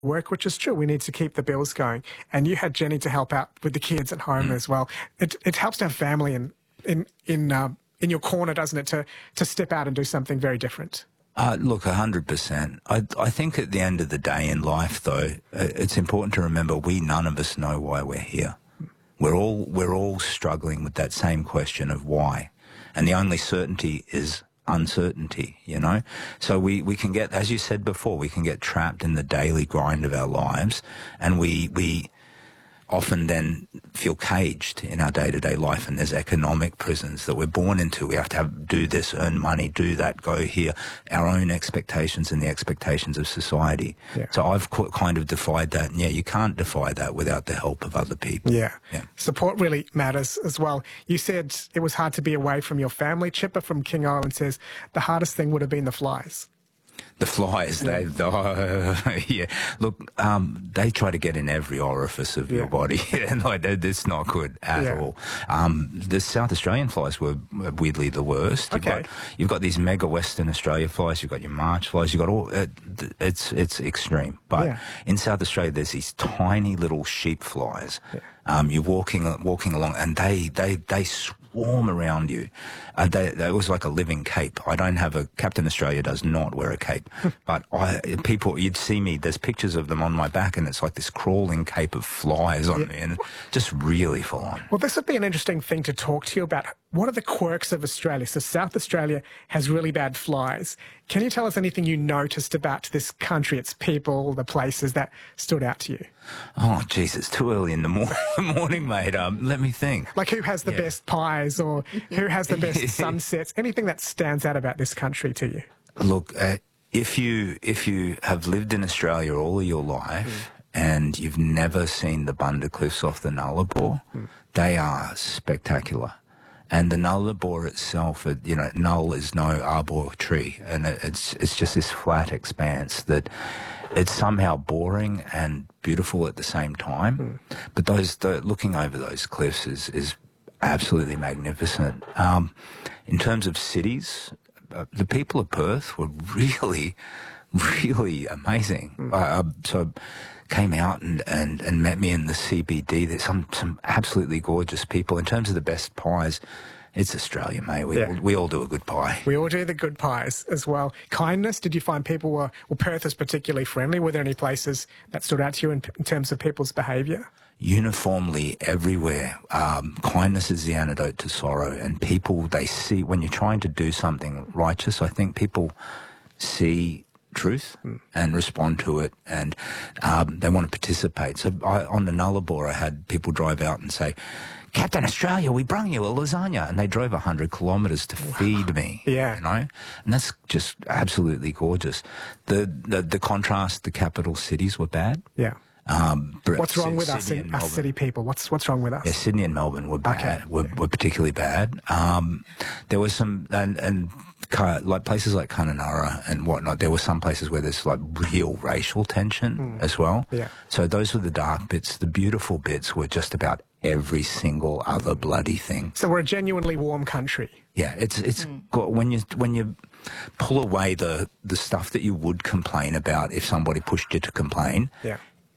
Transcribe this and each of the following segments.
work, which is true. We need to keep the bills going. And you had Jenny to help out with the kids at home as well. It helps to have family in your corner, doesn't it, to step out and do something very different? Look, 100%. I think at the end of the day in life, though, it's important to remember none of us know why we're here. We're all struggling with that same question of why. And the only certainty is uncertainty, you know? So we can get, as you said before, we can get trapped in the daily grind of our lives, and we often then feel caged in our day-to-day life, and there's economic prisons that we're born into. We have to do this, earn money, do that, go here, our own expectations and the expectations of society. Yeah. So I've kind of defied that, and yeah, you can't defy that without the help of other people. Yeah. Support really matters as well. You said it was hard to be away from your family. Chipper from King Island says the hardest thing would have been the flies. The flies, yeah. Look, they try to get in every orifice of your body, and it's not good at all. The South Australian flies were weirdly the worst. You've got these mega Western Australia flies. You've got your March flies. You've got all. It's extreme. But in South Australia, there's these tiny little sheep flies. You're walking along, and they swarm around you. They was like a living cape. I don't have a Captain Australia does not wear a cape, but you'd see me. There's pictures of them on my back, and it's like this crawling cape of flies on me, and just really full on. Well, this would be an interesting thing to talk to you about. What are the quirks of Australia? So South Australia has really bad flies. Can you tell us anything you noticed about this country, its people, the places that stood out to you? Oh, geez, it's too early in the morning, mate. Let me think. Like who has the best pies, or who has the best sunsets? Anything that stands out about this country to you? Look, if you have lived in Australia all of your life and you've never seen the Bunda Cliffs off the Nullarbor, they are spectacular. And the Nullarbor itself, null is no arbor tree, and it's just this flat expanse that it's somehow boring and beautiful at the same time. But looking over those cliffs is absolutely magnificent. In terms of cities, the people of Perth were really, really amazing. So came out and met me in the CBD. There's some absolutely gorgeous people. In terms of the best pies, it's Australia, mate. We all do a good pie. We all do the good pies as well. Kindness, did you find people well, Perth is particularly friendly? Were there any places that stood out to you in terms of people's behaviour? Uniformly everywhere. Kindness is the antidote to sorrow, and people, they see, when you're trying to do something righteous, I think people see truth and respond to it, and they want to participate. So on the Nullarbor, I had people drive out and say, Captain Australia, we brung you a lasagna, and they drove 100 kilometres to feed me. Yeah, you know, and that's just absolutely gorgeous. The contrast, the capital cities were bad. Yeah. What's wrong with us city people? What's wrong with us? Yeah, Sydney and Melbourne were bad. Were particularly bad. There was some and like places like Kununurra and whatnot. There were some places where there's like real racial tension as well. Yeah. So those were the dark bits. The beautiful bits were just about every single other bloody thing. So we're a genuinely warm country. Yeah, it's got, when you pull away the stuff that you would complain about if somebody pushed you to complain. Yeah.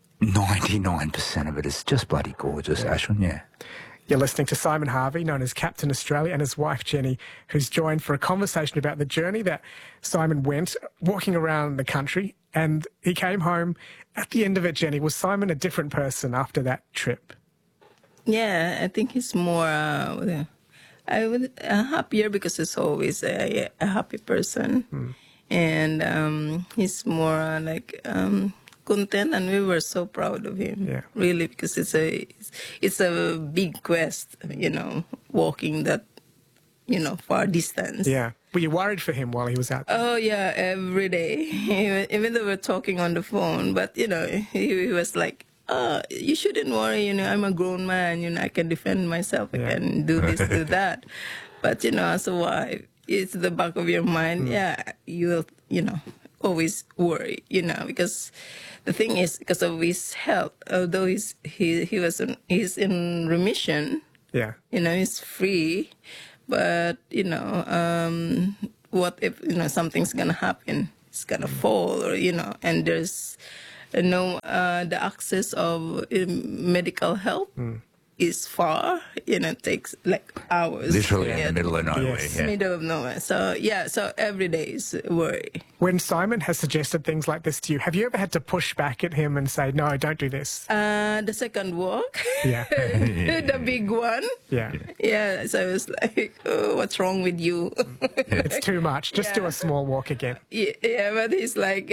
99% of it is just bloody gorgeous, Ashwin, You're listening to Simon Harvey, known as Captain Australia, and his wife Jenny, who's joined for a conversation about the journey that Simon went walking around the country, and he came home. At the end of it, Jenny, was Simon a different person after that trip? Yeah, I think he's more happier, because he's always a happy person. And he's more content, and we were so proud of him, really, because it's a big quest, walking that, far distance. Yeah. Were you worried for him while he was out there? Oh, yeah, every day. Even though we're talking on the phone, but, he was like, you shouldn't worry, I'm a grown man, I can defend myself, I can do this, do that. But, as a wife, it's the back of your mind, you will, always worry, because the thing is, because of his health, although he's in remission, he's free, but what if something's gonna happen? It's gonna fall, or and there's the access of medical help is far, it takes like hours. Literally in the middle of nowhere. Yes. Yeah. Middle of nowhere. So, so every day is worry. When Simon has suggested things like this to you, have you ever had to push back at him and say, no, don't do this? The second walk, Yeah. the big one. Yeah. Yeah, so it was like, oh, what's wrong with you? It's too much. Just do a small walk again. Yeah, but he's like,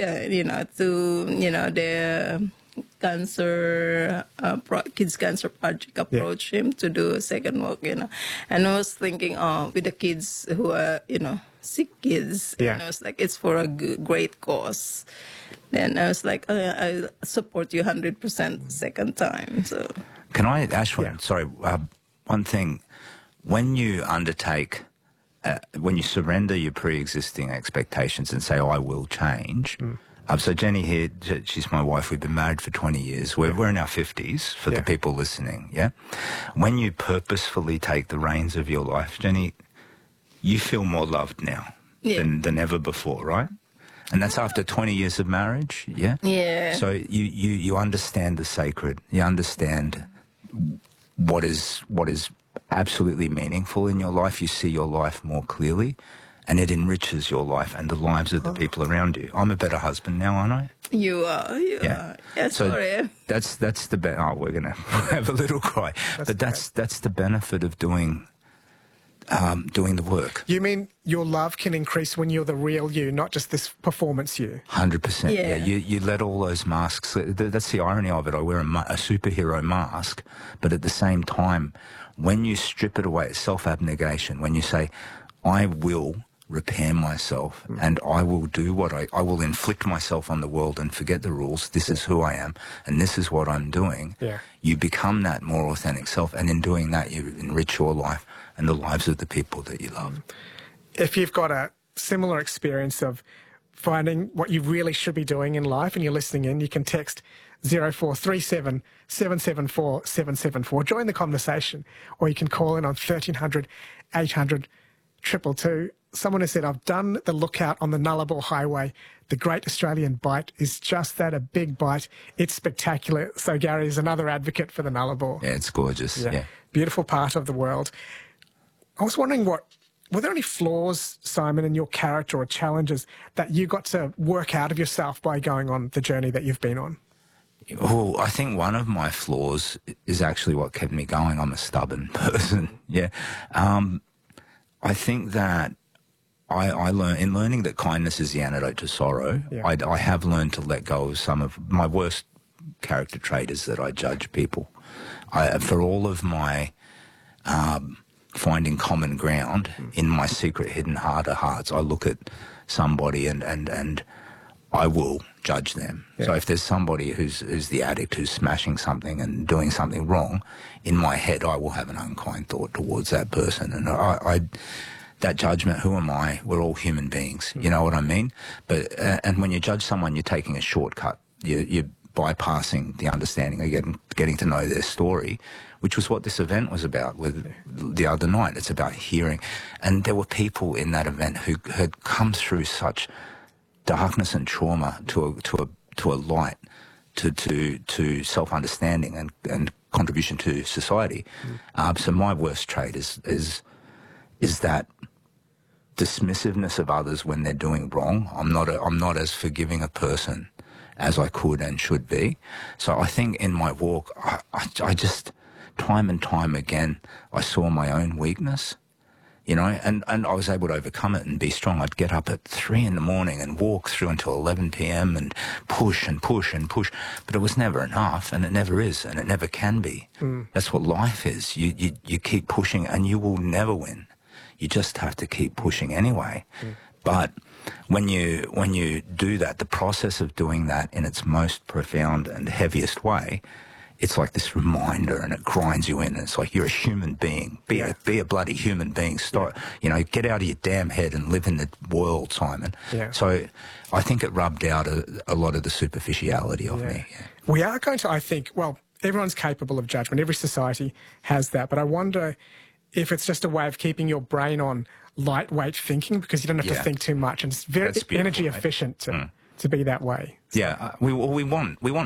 the cancer, kids cancer project approached him to do a second walk, And I was thinking, with the kids who are, sick kids, Yeah. I was like, it's for a great cause. Then I was like, I support you 100% second time. So Can I ask one? Yeah. Sorry, one thing. When you undertake, when you surrender your pre-existing expectations and say, I will change. So Jenny here, she's my wife. We've been married for 20 years. We're in our 50s for the people listening, yeah? When you purposefully take the reins of your life, Jenny, you feel more loved now than ever before, right? And that's after 20 years of marriage, yeah? Yeah. So you understand the sacred. You understand what is absolutely meaningful in your life. You see your life more clearly, and it enriches your life and the lives of the people around you. I'm a better husband now, aren't I? you are. Yeah, So sorry. that's the we're gonna have a little cry, but that's the benefit of doing the work. You mean your love can increase when you're the real you, not just this performance you? 100%. Yeah. You let all those masks. That's the irony of it. I wear a superhero mask, but at the same time, when you strip it away, it's self-abnegation. When you say, I will repair myself and I will do what I will inflict myself on the world and forget the rules. This is who I am and this is what I'm doing. Yeah. You become that more authentic self, and in doing that you enrich your life and the lives of the people that you love. If you've got a similar experience of finding what you really should be doing in life and you're listening in, you can text 0437 774 774. Join the conversation, or you can call in on 1300 800 222. Someone has said, I've done the lookout on the Nullarbor Highway. The Great Australian Bite is just that, a big bite. It's spectacular. So Gary is another advocate for the Nullarbor. Yeah, it's gorgeous. Yeah. Beautiful part of the world. I was wondering, were there any flaws, Simon, in your character or challenges that you got to work out of yourself by going on the journey that you've been on? Oh, I think one of my flaws is actually what kept me going. I'm a stubborn person. Yeah. I think that I learned, in learning that kindness is the antidote to sorrow, I have learned to let go of some of my worst character trait is that I judge people. For all of my finding common ground in my secret hidden heart of hearts, I look at somebody and I will judge them. Yeah. So if there's somebody who's the addict who's smashing something and doing something wrong, in my head I will have an unkind thought towards that person. And I that judgment, who am I? We're all human beings. You know what I mean? But and when you judge someone, you're taking a shortcut. You're bypassing the understanding of getting to know their story, which was what this event was about with the other night. It's about hearing. And there were people in that event who had come through such darkness and trauma to a light, to self-understanding and contribution to society. So my worst trait is that dismissiveness of others when they're doing wrong. I'm not as forgiving a person as I could and should be. So I think in my walk, I just time and time again, I saw my own weakness. You know, and I was able to overcome it and be strong. I'd get up at 3 a.m. and walk through until 11 p.m. and push and push and push. But it was never enough, and it never is, and it never can be. That's what life is. You keep pushing and you will never win. You just have to keep pushing anyway. But when you do that, the process of doing that in its most profound and heaviest way, it's like this reminder, and it grinds you in. And it's like, you're a human being. Be a bloody human being. Start, get out of your damn head and live in the world, Simon. Yeah. So I think it rubbed out a lot of the superficiality of me. Yeah. We are going to, I think, well, everyone's capable of judgment. Every society has that. But I wonder if it's just a way of keeping your brain on lightweight thinking, because you don't have to think too much. And it's very energy efficient to be that way. Yeah, we want